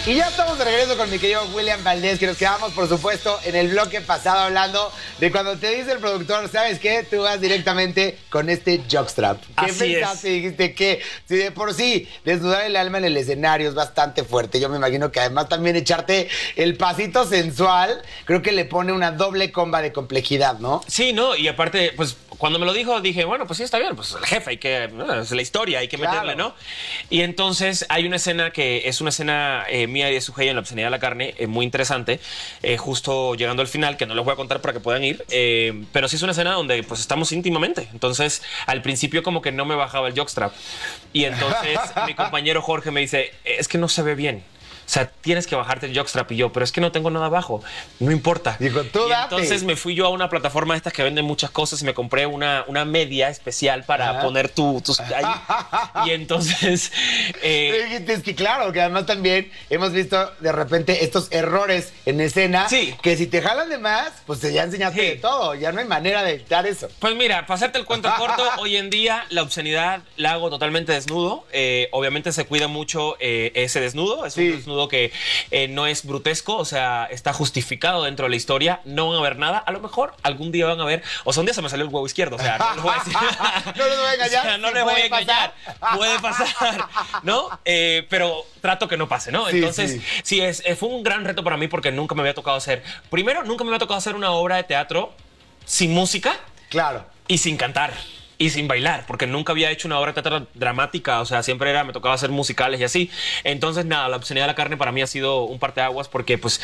Y ya estamos de regreso con mi querido William Valdés, que nos quedamos, por supuesto, en el bloque pasado hablando de cuando te dice el productor, ¿sabes qué? Tú vas directamente con este jockstrap. ¿Qué Así pensaste? es. Dijiste que, si de por sí, desnudar el alma en el escenario es bastante fuerte. Yo me imagino que además también echarte el pasito sensual, creo que le pone una doble comba de complejidad, ¿no? Sí, ¿no? Y aparte, pues cuando me lo dijo, dije, bueno, pues sí, está bien, pues el jefe, hay que, es la historia, hay que Claro. meterle, ¿no? Y entonces hay una escena que es una escena mía y de Sujei en La obscenidad de la carne, muy interesante, justo llegando al final, que no les voy a contar para que puedan ir, pero sí es una escena donde pues estamos íntimamente. Entonces, al principio como que no me bajaba el jockstrap. Y entonces mi compañero Jorge me dice, es que no se ve bien. O sea, tienes que bajarte el jockstrap. Y yo, pero es que no tengo nada abajo. No importa. Dijo, tú y date. entonces me fui yo a una plataforma de estas que venden muchas cosas y me compré una media especial para poner tus ahí. Y entonces... Dijiste, es que claro, que además también hemos visto de repente estos errores en escena, Sí. que si te jalan de más, pues ya enseñaste Sí. de todo, ya no hay manera de evitar eso. Pues mira, para hacerte el cuento corto, hoy en día la obscenidad la hago totalmente desnudo. Obviamente se cuida mucho ese desnudo. Es Sí. un desnudo que no es brutesco, o sea, está justificado dentro de la historia. No van a ver nada. A lo mejor algún día van a ver. O sea, un día se me salió el huevo izquierdo. O sea, no les voy a decir. No les voy a engañar, O sea, no sí les voy a puede engañar. Puede pasar, ¿no? Pero trato que no pase, ¿no? Sí, Entonces, sí, fue un gran reto para mí porque nunca me había tocado hacer. Primero, nunca me había tocado hacer una obra de teatro sin música Claro. y sin cantar y sin bailar, porque nunca había hecho una obra de teatro dramática, o sea, siempre me tocaba hacer musicales y así. Entonces, nada, La obscenidad de la carne para mí ha sido un parteaguas porque, pues,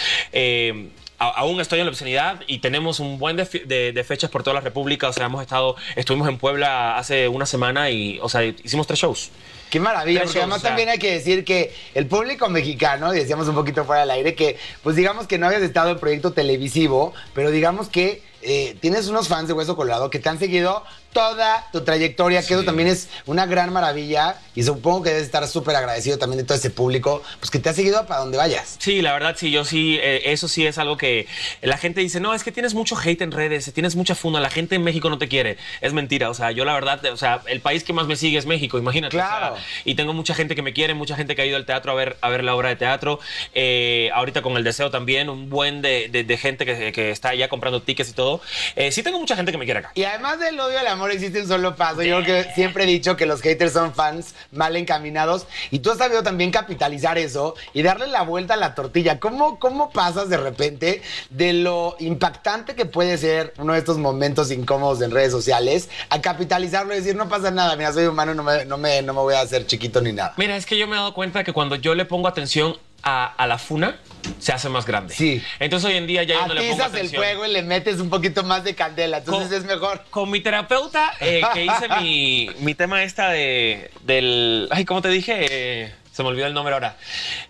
aún estoy en La obscenidad y tenemos un buen de fechas por toda la República. O sea, estuvimos en Puebla hace una semana y, o sea, hicimos 3 shows. Qué maravilla, Tres porque shows, además o sea. también hay que decir que el público mexicano, y decíamos un poquito fuera del aire, que pues digamos que no habías estado en proyecto televisivo, pero digamos que tienes unos fans de Hueso Colorado que te han seguido toda tu trayectoria, que eso también es una gran maravilla, y supongo que debes estar súper agradecido también de todo ese público, pues que te ha seguido para donde vayas. Sí, la verdad, sí, yo sí, eso sí es algo que la gente dice, no, es que tienes mucho hate en redes, tienes mucha funa, la gente en México no te quiere. Es mentira, o sea, yo la verdad, o sea, el país que más me sigue es México, imagínate. Claro. O sea, y tengo mucha gente que me quiere, mucha gente que ha ido al teatro a ver la obra de teatro. Ahorita con El Deseo también, un buen de gente que está ya comprando tickets y todo. Sí tengo mucha gente que me quiere acá. Y además del odio al amor existe un solo paso. Yo creo que siempre he dicho que los haters son fans mal encaminados, y tú has sabido también capitalizar eso y darle la vuelta a la tortilla. ¿Cómo pasas de repente de lo impactante que puede ser uno de estos momentos incómodos en redes sociales a capitalizarlo y decir, no pasa nada, mira, soy humano, no me voy a hacer chiquito ni nada? Mira, es que yo me he dado cuenta que cuando yo le pongo atención a la funa, se hace más grande. Sí. entonces hoy en día ya yo no le pongo Atizas el atención. fuego y le metes un poquito más de candela, entonces es mejor. Con mi terapeuta, que hice mi tema esta del... Ay, ¿cómo te dije? Se me olvidó el nombre ahora.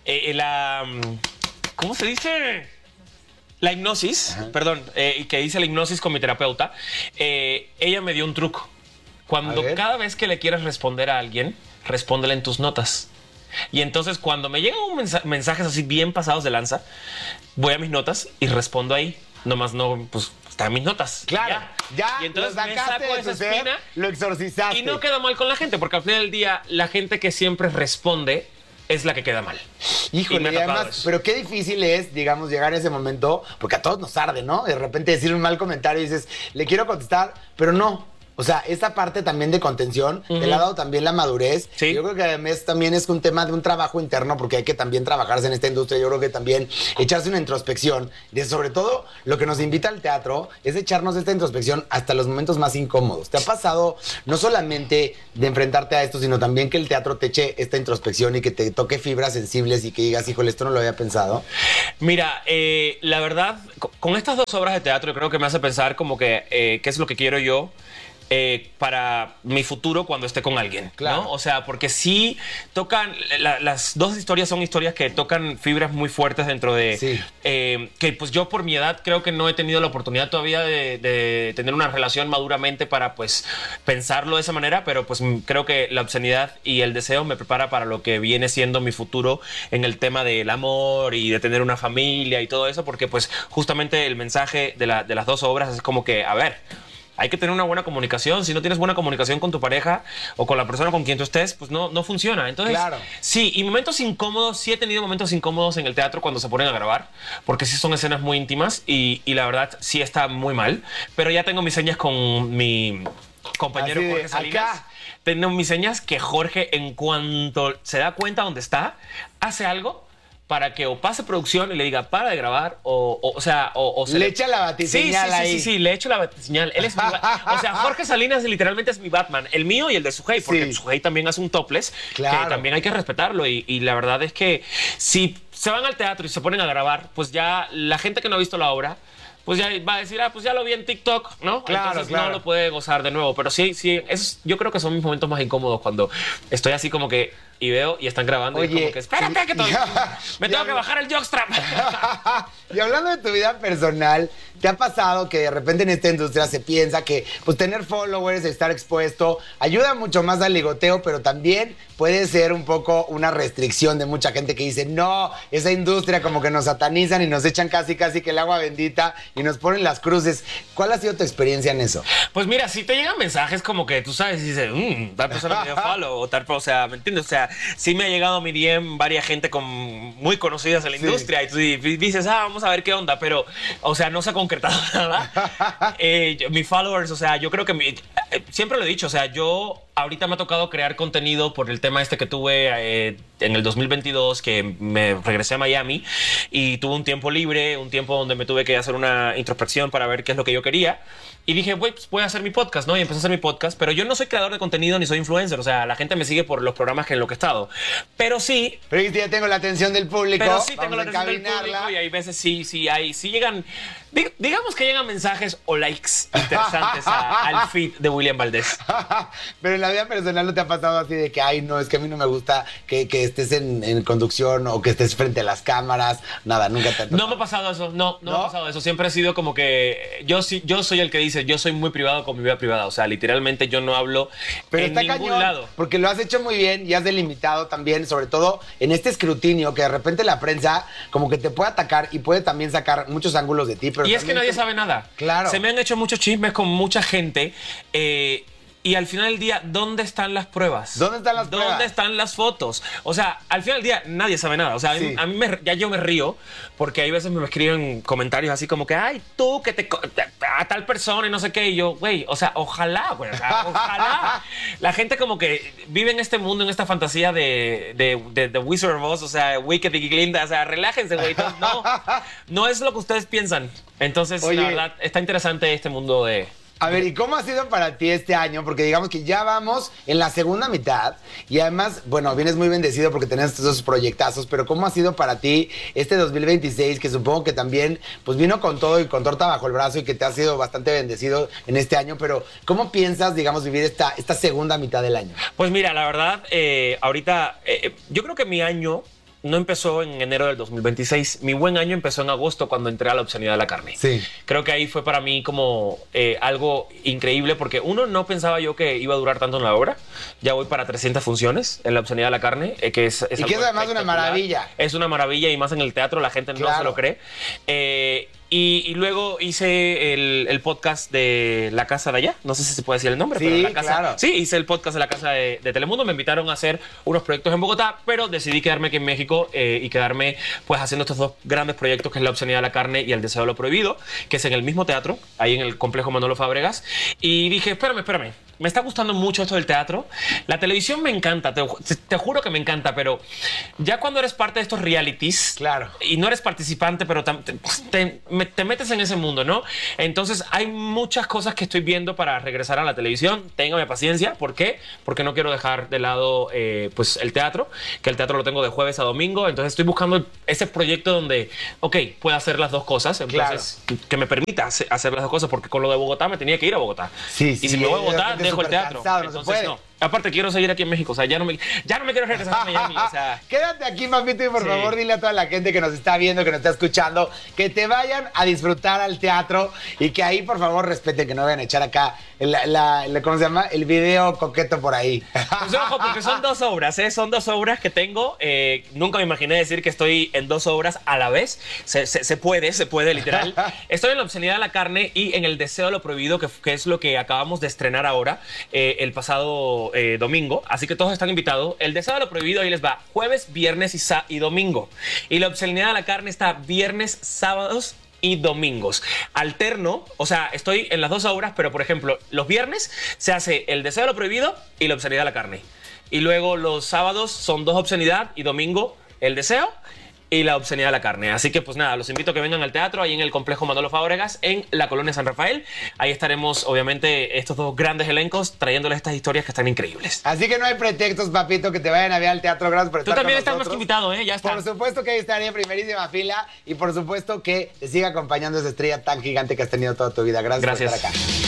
¿Cómo se dice? La hipnosis, perdón, que hice la hipnosis con mi terapeuta. Ella me dio un truco. Cuando A ver. cada vez que le quieras responder a alguien, respóndele en tus notas. Y entonces cuando me llegan mensajes así bien pasados de lanza, voy a mis notas y respondo ahí. Nomás no, pues están mis notas. Claro, ya Y entonces lo me sacaste saco de esa tu ser, espina lo exorcizaste. y no queda mal con la gente, porque al final del día la gente que siempre responde es la que queda mal. Híjole, Y me ha y tocado además, eso. pero qué difícil es, digamos, llegar a ese momento, porque a todos nos arde, ¿no? De repente decir un mal comentario y dices, le quiero contestar, pero no. O sea, esta parte también de contención, te la ha dado también la madurez. Sí. Yo creo que además también es un tema de un trabajo interno, porque hay que también trabajarse en esta industria. Yo creo que también echarse una introspección. De sobre todo, lo que nos invita al teatro es echarnos esta introspección hasta los momentos más incómodos. ¿Te ha pasado no solamente de enfrentarte a esto, sino también que el teatro te eche esta introspección y que te toque fibras sensibles y que digas, híjole, esto no lo había pensado? Mira, la verdad, con estas 2 obras de teatro creo que me hace pensar como que qué es lo que quiero yo para mi futuro cuando esté con alguien, Claro. ¿no? O sea, porque sí tocan, las 2 historias son historias que tocan fibras muy fuertes dentro de... Sí. Que pues yo por mi edad creo que no he tenido la oportunidad todavía de tener una relación maduramente para pues pensarlo de esa manera, pero pues creo que La obscenidad y El deseo me prepara para lo que viene siendo mi futuro en el tema del amor y de tener una familia y todo eso, porque pues justamente el mensaje de las 2 obras es como que, a ver, hay que tener una buena comunicación. Si no tienes buena comunicación con tu pareja o con la persona con quien tú estés, pues no funciona. Entonces, Claro. sí, y momentos incómodos, sí he tenido momentos incómodos en el teatro cuando se ponen a grabar, porque sí son escenas muy íntimas y la verdad sí está muy mal, pero ya tengo mis señas con mi compañero Así de, Jorge Salinas. acá. Tengo mis señas que Jorge, en cuanto se da cuenta dónde está, hace algo para que o pase producción y le diga para de grabar o se Le echa la batiseñal ahí. Sí, le echo la batiseñal. Él es o sea, Jorge Salinas literalmente es mi Batman, el mío y el de Sujei, porque Sí. Sujei también hace un topless Claro. que también hay que respetarlo y la verdad es que si se van al teatro y se ponen a grabar, pues ya la gente que no ha visto la obra pues ya va a decir, pues ya lo vi en TikTok, ¿no? Claro, Entonces claro. no lo puede gozar de nuevo. Pero sí, yo creo que son mis momentos más incómodos cuando estoy así como que y veo y están grabando y Oye, como que espérate que me tengo que bajar el jockstrap. Y hablando de tu vida personal, ¿te ha pasado que de repente en esta industria se piensa que pues tener followers, estar expuesto, ayuda mucho más al ligoteo, pero también puede ser un poco una restricción de mucha gente que dice, no, esa industria como que nos satanizan y nos echan casi que el agua bendita y nos ponen las cruces? ¿Cuál ha sido tu experiencia en eso? Pues mira, si te llegan mensajes como que tú sabes y dices, tal persona me dio follow o tal, o sea, ¿me entiendes? O sea, sí me ha llegado a mi DM varias gente muy conocidas en la industria y tú dices, vamos a ver qué onda, pero, o sea, no se ha concretado nada. Mis followers, o sea, yo creo que siempre lo he dicho, o sea, yo ahorita me ha tocado crear contenido por el tema este que tuve en el 2022, que me regresé a Miami y tuve un tiempo libre, un tiempo donde me tuve que hacer una introspección para ver qué es lo que yo quería. Y dije, pues voy a hacer mi podcast, ¿no? Y empecé a hacer mi podcast, pero yo no soy creador de contenido ni soy influencer, o sea, la gente me sigue por los programas en los que he estado. Pero sí... Pero ya tengo la atención del público. Pero sí tengo vamos la a atención del encaminarla. público y hay veces sí llegan... Digamos que llegan mensajes o likes interesantes al feed de William Valdés. Pero en la vida personal no te ha pasado así de que, ay, no, es que a mí no me gusta que estés en conducción o que estés frente a las cámaras. Nada, nunca te ha No me ha pasado eso, no me ha pasado eso. Siempre he sido como que yo soy el que dice, yo soy muy privado con mi vida privada. O sea, literalmente yo no hablo Pero en está ningún cañón, lado. porque lo has hecho muy bien y has delimitado también, sobre todo en este escrutinio, que de repente la prensa como que te puede atacar y puede también sacar muchos ángulos de ti. Pero Y es que también nadie sabe nada. Claro. Se me han hecho muchos chismes con mucha gente. Y al final del día, ¿dónde están las pruebas? ¿Dónde están las pruebas? ¿Dónde están las fotos? O sea, al final del día nadie sabe nada. O sea, Sí. a mí ya yo me río porque hay veces me escriben comentarios así como que, ay, tú que a tal persona y no sé qué. Y yo, güey, o sea, ojalá, güey, o sea, ojalá. La gente como que vive en este mundo, en esta fantasía de The Wizard of Oz, o sea, Wicked y Glinda. O sea, relájense, güey. No es lo que ustedes piensan. Entonces, Oye. la verdad, está interesante este mundo de... A ver, ¿y cómo ha sido para ti este año? Porque digamos que ya vamos en la segunda mitad y además, bueno, vienes muy bendecido porque tenés estos dos proyectazos, pero ¿cómo ha sido para ti este 2026 que supongo que también pues vino con todo y con torta bajo el brazo y que te ha sido bastante bendecido en este año? Pero ¿cómo piensas, digamos, vivir esta segunda mitad del año? Pues mira, la verdad, ahorita yo creo que mi año no empezó en enero del 2026. Mi buen año empezó en agosto cuando entré a la obscenidad de la carne. Sí. Creo que ahí fue para mí como algo increíble porque uno, no pensaba yo que iba a durar tanto en la obra. Ya voy para 300 funciones en la obscenidad de la carne, que es Y que algo es además una espectacular. maravilla. Es una maravilla y más en el teatro la gente no Claro. se lo cree. Y luego hice el podcast de La Casa de Allá. No sé si se puede decir el nombre, Sí, pero La Casa. claro. Sí, hice el podcast de La Casa de Telemundo. Me invitaron a hacer unos proyectos en Bogotá, pero decidí quedarme aquí en México y quedarme pues haciendo estos dos grandes proyectos, que es La Obscenidad de la Carne y El Deseo de lo Prohibido, que es en el mismo teatro, ahí en el complejo Manolo Fábregas. Y dije, espérame. Me está gustando mucho esto del teatro. La televisión me encanta, te juro que me encanta, pero ya cuando eres parte de estos realities Claro. y no eres participante, pero te metes en ese mundo, ¿no? Entonces hay muchas cosas que estoy viendo para regresar a la televisión. Téngame paciencia. ¿Por qué? Porque no quiero dejar de lado pues el teatro, que el teatro lo tengo de jueves a domingo. Entonces estoy buscando ese proyecto donde, ok, pueda hacer las dos cosas. Entonces, que me permita hacer las dos cosas, porque con lo de Bogotá me tenía que ir a Bogotá. Sí, y si me voy a de Bogotá, repente dejo el súper teatro. cansado, no se Entonces, puede. Aparte, quiero seguir aquí en México. O sea, ya no me quiero regresar a Miami. O sea, quédate aquí, papito, y por Sí. favor dile a toda la gente que nos está viendo, que nos está escuchando, que te vayan a disfrutar al teatro y que ahí, por favor, respeten, que no vayan a echar acá ¿cómo se llama? El video coqueto por ahí. pues ojo, porque son 2 obras, ¿eh? Son 2 obras que tengo. Nunca me imaginé decir que estoy en 2 obras a la vez. Se puede, literal. Estoy en La obscenidad de la carne y en El deseo de lo prohibido, que es lo que acabamos de estrenar ahora, el pasado domingo. Así que todos están invitados. El deseo de lo prohibido, ahí les va, jueves, viernes y domingo. Y La obscenidad de la carne está viernes, sábados y domingos. Alterno, o sea, estoy en las 2 obras, pero por ejemplo, los viernes se hace El deseo de lo prohibido y La obscenidad de la carne. Y luego los sábados son 2 obscenidad y domingo El deseo y La obscenidad de la carne. Así que pues nada, los invito a que vengan al teatro ahí en el complejo Manolo Fábregas en la colonia San Rafael. Ahí estaremos, obviamente, estos 2 grandes elencos trayéndoles estas historias que están increíbles. Así que no hay pretextos, papito, que te vayan a ver al teatro. Gracias por Tú estar también con estás más nosotros. que invitado, ¿eh? Ya está. Por supuesto que ahí estaré en primerísima fila y por supuesto que te siga acompañando esa estrella tan gigante que has tenido toda tu vida. Gracias. Gracias. Por estar acá.